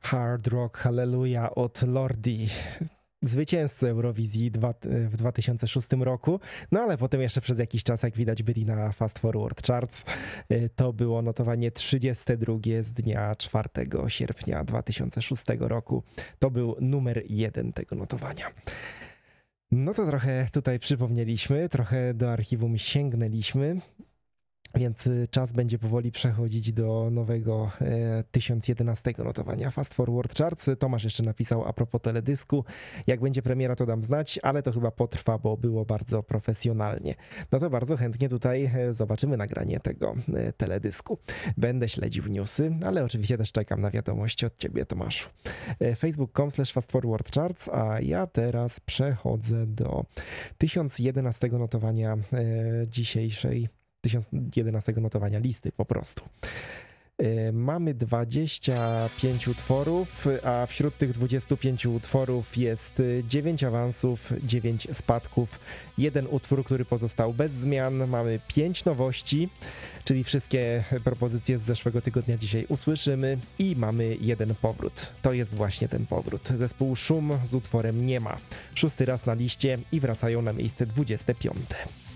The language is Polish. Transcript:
Hard Rock Hallelujah od Lordi, zwycięzcy Eurowizji w 2006 roku, no ale potem jeszcze przez jakiś czas, jak widać, byli na Fast Forward Charts. To było notowanie 32 z dnia 4 sierpnia 2006 roku. To był numer 1 tego notowania. No to trochę tutaj przypomnieliśmy, trochę do archiwum sięgnęliśmy. Więc czas będzie powoli przechodzić do nowego 1011 notowania Fast Forward Charts. Tomasz jeszcze napisał a propos teledysku. Jak będzie premiera, to dam znać, ale to chyba potrwa, bo było bardzo profesjonalnie. No to bardzo chętnie tutaj zobaczymy nagranie tego teledysku. Będę śledził newsy, ale oczywiście też czekam na wiadomości od ciebie, Tomaszu. facebook.com/fastforwardcharts, a ja teraz przechodzę do 1011 notowania dzisiejszej 1011 notowania listy po prostu. Mamy 25 utworów, a wśród tych 25 utworów jest 9 awansów, 9 spadków, jeden utwór, który pozostał bez zmian. Mamy 5 nowości, czyli wszystkie propozycje z zeszłego tygodnia dzisiaj usłyszymy i mamy jeden powrót. To jest właśnie ten powrót. Zespół Szum z utworem Nie ma. 6. raz na liście i wracają na miejsce 25.